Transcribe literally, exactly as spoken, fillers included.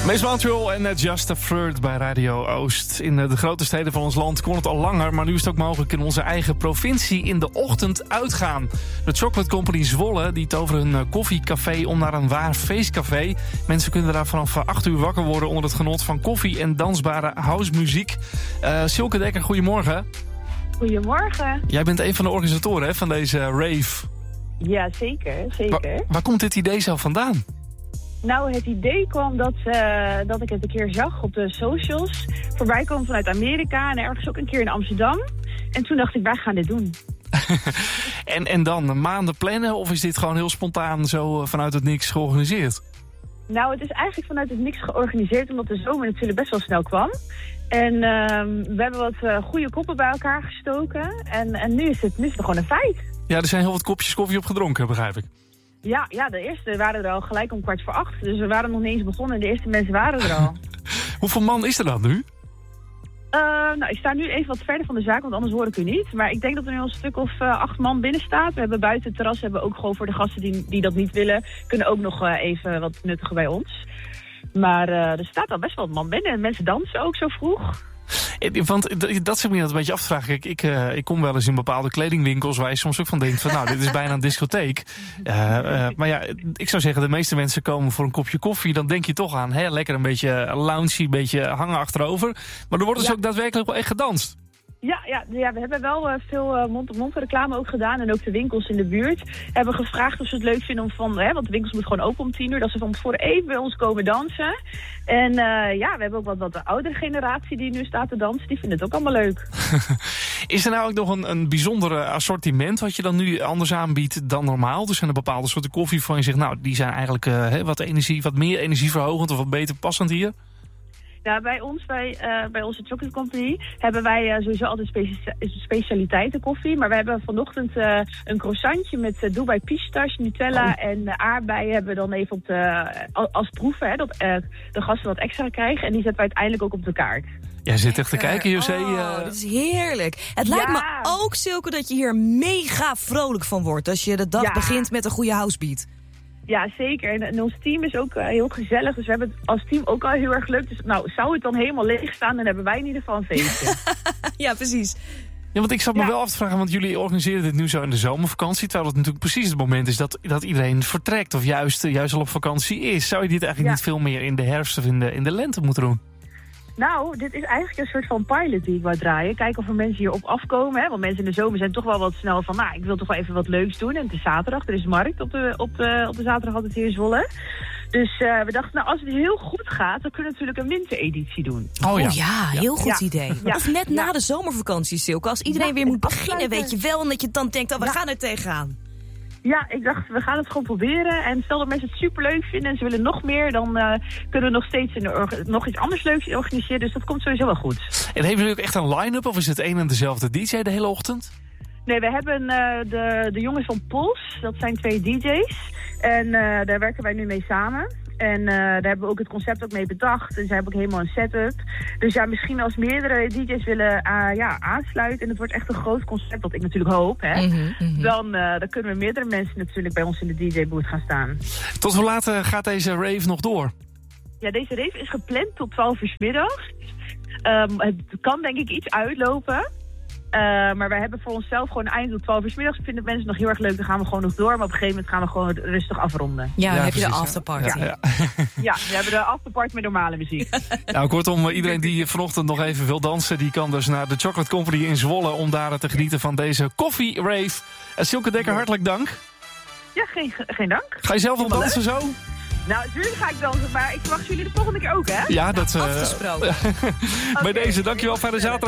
Mace Montreal en uh, Just a Flirt bij Radio Oost. In uh, de grote steden van ons land kon het al langer, maar nu is het ook mogelijk in onze eigen provincie in de ochtend uitgaan. De Chocolate Company Zwolle die toveren hun uh, koffiecafé om naar een waar feestcafé. Mensen kunnen daar vanaf acht uur wakker worden onder het genot van koffie en dansbare housemuziek. Uh, Silke Dekker, goedemorgen. Goedemorgen. Jij bent een van de organisatoren hè, van deze uh, rave. Ja, zeker. zeker. Waar, waar komt dit idee zelf vandaan? Nou, het idee kwam dat, uh, dat ik het een keer zag op de socials. Voorbij kwam vanuit Amerika en ergens ook een keer in Amsterdam. En toen dacht ik, wij gaan dit doen. en, en dan maanden plannen of is dit gewoon heel spontaan zo vanuit het niks georganiseerd? Nou, het is eigenlijk vanuit het niks georganiseerd, omdat de zomer natuurlijk best wel snel kwam. En uh, we hebben wat uh, goede koppen bij elkaar gestoken. En, en nu, is het, nu is het gewoon een feit. Ja, er zijn heel wat kopjes koffie op gedronken, begrijp ik. Ja, ja, de eerste waren er al gelijk om kwart voor acht. Dus we waren nog niet eens begonnen en de eerste mensen waren er al. Hoeveel man is er dan nu? Uh, nou, ik sta nu even wat verder van de zaak, want anders hoor ik u niet. Maar ik denk dat er nu al een stuk of uh, acht man binnen staat. We hebben buiten het terras, hebben we ook gewoon voor de gasten die, die dat niet willen, kunnen ook nog uh, even wat nuttigen bij ons. Maar uh, er staat al best wel wat man binnen en mensen dansen ook zo vroeg. Want dat zit me dat een beetje af te vragen. Ik, ik, uh, ik kom wel eens in bepaalde kledingwinkels waar je soms ook van denkt van nou, dit is bijna een discotheek. Uh, uh, maar ja, ik zou zeggen, de meeste mensen komen voor een kopje koffie. Dan denk je toch aan, hè, lekker een beetje loungy, een beetje hangen achterover. Maar er wordt dus ja. ook daadwerkelijk wel echt gedanst. Ja, ja, ja, we hebben wel uh, veel uh, mond-op-mond reclame ook gedaan. En ook de winkels in de buurt hebben gevraagd of ze het leuk vinden om van... Hè, want de winkels moeten gewoon open om tien uur. Dat ze van tevoren even bij ons komen dansen. En uh, ja, we hebben ook wat, wat de oudere generatie die nu staat te dansen. Die vinden het ook allemaal leuk. Is er nou ook nog een, een bijzonder assortiment wat je dan nu anders aanbiedt dan normaal? Er zijn er bepaalde soorten koffie van je zegt... nou, die zijn eigenlijk uh, wat, energie, wat meer energieverhogend of wat beter passend hier? Ja, bij ons, bij, uh, bij onze Chocolate Company, hebben wij uh, sowieso altijd specia- specialiteiten koffie. Maar we hebben vanochtend uh, een croissantje met uh, Dubai pistache, Nutella oh. en uh, aardbeien hebben we dan even op de, uh, als proeven, hè, dat uh, de gasten wat extra krijgen. En die zetten we uiteindelijk ook op de kaart. Jij zit echt te kijken, José. Oh, uh... dat is heerlijk. Het lijkt ja. me ook, Silke, dat je hier mega vrolijk van wordt als je de dag ja. begint met een goede housebeat. Ja, zeker. En, en ons team is ook uh, heel gezellig. Dus we hebben het als team ook al heel erg leuk. Dus nou, zou het dan helemaal leeg staan, dan hebben wij in ieder geval een feestje. Ja, precies. Ja, want ik zat me ja. wel af te vragen, want jullie organiseren dit nu zo in de zomervakantie, terwijl het natuurlijk precies het moment is dat, dat iedereen vertrekt of juist, juist al op vakantie is. Zou je dit eigenlijk ja. niet veel meer in de herfst of in de, in de lente moeten doen? Nou, dit is eigenlijk een soort van pilot die ik wou draaien. Kijken of er mensen hierop afkomen. Hè? Want mensen in de zomer zijn toch wel wat snel van... nou, ik wil toch wel even wat leuks doen. En het is zaterdag, er is markt op de, op de, op de zaterdag altijd hier in Zwolle. Dus uh, we dachten, nou, als het heel goed gaat... dan kunnen we natuurlijk een wintereditie doen. Oh ja, oh, ja heel goed ja. idee. Ja. Of net ja. na de zomervakantie, Silke. Als iedereen ja, weer moet beginnen, weet je wel. En dat je dan denkt, oh, we ja. gaan er tegenaan. Ja, ik dacht, we gaan het gewoon proberen. En stel dat mensen het superleuk vinden en ze willen nog meer... dan uh, kunnen we nog steeds in de orga- nog iets anders leuks organiseren. Dus dat komt sowieso wel goed. En hebben jullie ook echt een line-up of is het een en dezelfde D J de hele ochtend? Nee, we hebben uh, de, de jongens van Pols. Dat zijn twee D J's. En uh, daar werken wij nu mee samen. En uh, daar hebben we ook het concept ook mee bedacht. En zij hebben ook helemaal een setup. Dus ja, misschien als meerdere D J's willen uh, ja, aansluiten... en het wordt echt een groot concept, wat ik natuurlijk hoop... Hè, mm-hmm, mm-hmm. Dan, uh, dan kunnen we meerdere mensen natuurlijk bij ons in de D J-booth gaan staan. Tot hoe laat uh, gaat deze rave nog door? Ja, deze rave is gepland tot twaalf uur 's middags. Um, het kan denk ik iets uitlopen... Uh, maar wij hebben voor onszelf gewoon een eind tot twaalf uur 's middags. Vinden mensen nog heel erg leuk, dan gaan we gewoon nog door. Maar op een gegeven moment gaan we gewoon rustig afronden. Ja, dan ja, heb precies, je de afterparty. Ja, ja. ja, we hebben de afterparty met normale muziek. Nou, kortom, iedereen die vanochtend nog even wil dansen... die kan dus naar de Chocolate Company in Zwolle... om daar te genieten van deze koffie rave. En Silke Dekker, hartelijk dank. Ja, geen, geen dank. Ga je zelf op dansen zo? Nou, natuurlijk ga ik dansen, maar ik verwacht jullie de volgende keer ook, hè? Ja, dat... Uh, Afgesproken. Bij okay. deze, dankjewel. Fijne zaterdag.